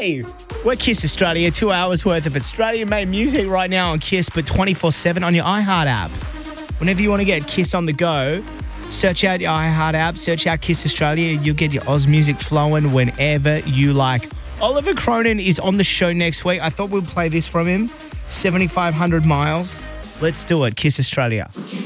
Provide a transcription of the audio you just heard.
Hey, we're Kiss Australia. 2 hours worth of Australian-made music right now on Kiss, but 24/7 on your iHeart app. Whenever you want to get Kiss on the go, search out your iHeart app, search out Kiss Australia. You'll get your Oz music flowing whenever you like. Oliver Cronin is on the show next week. I thought we'd play this from him. 7,500 miles. Let's do it. Kiss Australia.